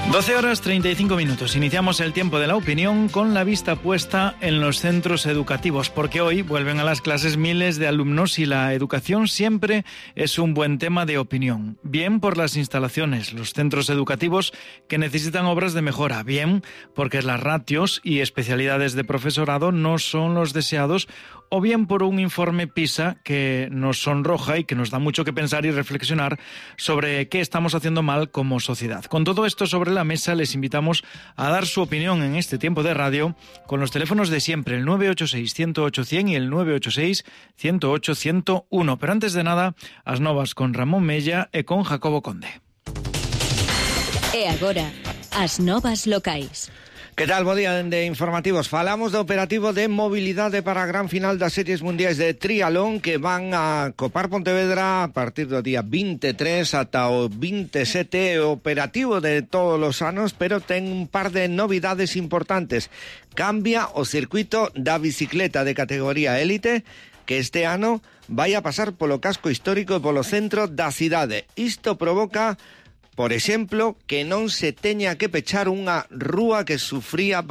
12:35. Iniciamos el tiempo de la opinión con la vista puesta en los centros educativos, porque hoy vuelven a las clases miles de alumnos y la educación siempre es un buen tema de opinión. Bien por las instalaciones, los centros educativos que necesitan obras de mejora, bien porque las ratios y especialidades de profesorado no son los deseados, o bien por un informe PISA que nos sonroja y que nos da mucho que pensar y reflexionar sobre qué estamos haciendo mal como sociedad. Con todo esto sobre la mesa, les invitamos a dar su opinión en este tiempo de radio con los teléfonos de siempre, el 986-108-100 y el 986-108-101. Pero antes de nada, as novas con Ramón Mella e con Jacobo Conde. E agora, as novas locais. Que tal, bo día de informativos. Falamos do operativo de mobilidade para a gran final das series mundiais de triatlón que van a copar Pontevedra a partir do día 23 ata o 27, operativo de todos os anos, pero ten un par de novidades importantes. Cambia o circuito da bicicleta de categoría élite, que este ano vai a pasar polo casco histórico e polo centro da cidade. Isto provoca, por exemplo, que non se teña que pechar unha rúa que sufría